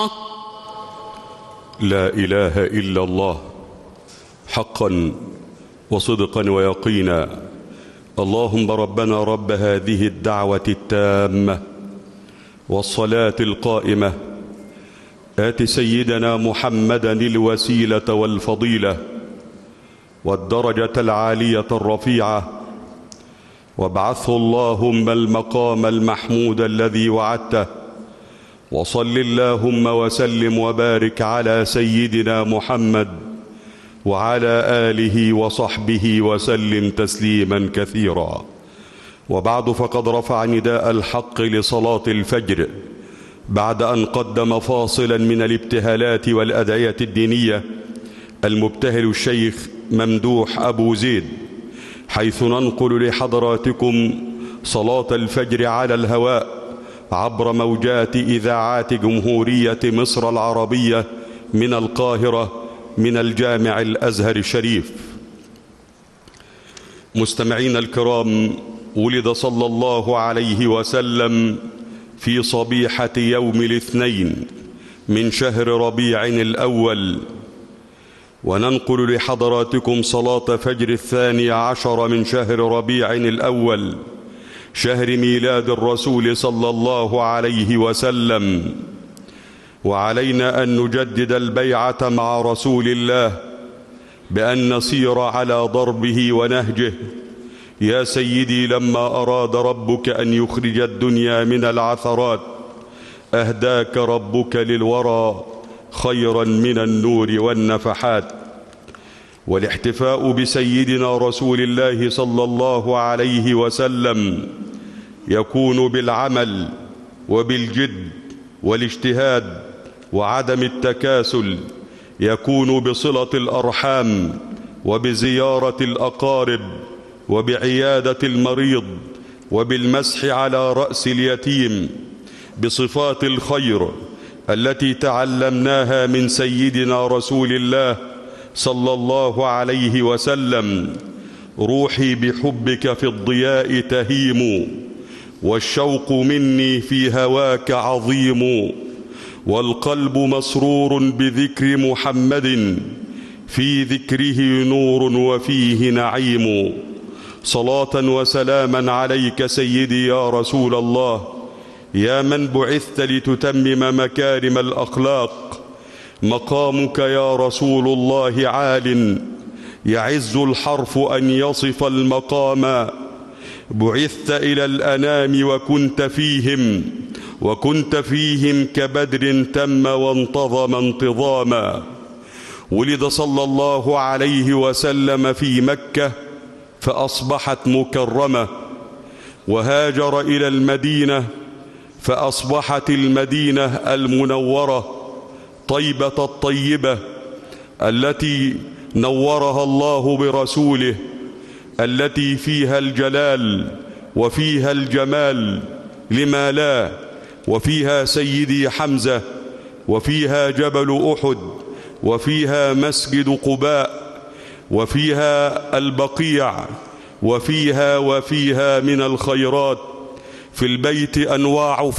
لا إله إلا الله حقا وصدقا ويقينا. اللهم ربنا رب هذه الدعوة التامة والصلاة القائمة، آت سيدنا محمدا الوسيلة والفضيلة والدرجة العالية الرفيعة، وابعثه اللهم المقام المحمود الذي وعدته، وصل اللهم وسلم وبارك على سيدنا محمد وعلى آله وصحبه وسلم تسليما كثيرا. وبعد، فقد رفع نداء الحق لصلاة الفجر بعد أن قدم فاصلا من الابتهالات والأدعية الدينية المبتهل الشيخ ممدوح أبو زيد، حيث ننقل لحضراتكم صلاة الفجر على الهواء عبر موجات إذاعات جمهورية مصر العربية من القاهرة من الجامع الأزهر الشريف. مستمعين الكرام، ولد صلى الله عليه وسلم في صبيحة يوم الاثنين من شهر ربيع الأول، وننقل لحضراتكم صلاة فجر 12 من شهر ربيع الأول، شهر ميلاد الرسول صلى الله عليه وسلم. وعلينا أن نجدد البيعة مع رسول الله بأن نسير على ضربه ونهجه. يا سيدي، لما أراد ربك أن يخرج الدنيا من العثرات أهداك ربك للورى خيرا من النور والنفحات. والاحتفاء بسيدنا رسول الله صلى الله عليه وسلم يكون بالعمل وبالجد والاجتهاد وعدم التكاسل، يكون بصلة الأرحام وبزيارة الأقارب وبعيادة المريض وبالمسح على رأس اليتيم، بصفات الخير التي تعلمناها من سيدنا رسول الله صلى الله عليه وسلم. روحي بحبك في الضياء تهيم، والشوق مني في هواك عظيم، والقلب مسرور بذكر محمد، في ذكره نور وفيه نعيم. صلاة وسلاما عليك سيدي يا رسول الله، يا من بعثت لتتمم مكارم الأخلاق. مقامك يا رسول الله عال، يعز الحرف أن يصف المقام. بعثت إلى الأنام وكنت فيهم كبدر تم وانتظم انتظاما. ولد صلى الله عليه وسلم في مكة فأصبحت مكرمة، وهاجر إلى المدينة فأصبحت المدينة المنورة، طيبة الطيبة التي نورها الله برسوله، التي فيها الجلال وفيها الجمال، لما لا، وفيها سيدي حمزة، وفيها جبل أحد، وفيها مسجد قباء، وفيها البقيع، وفيها من الخيرات. في البيت أنواع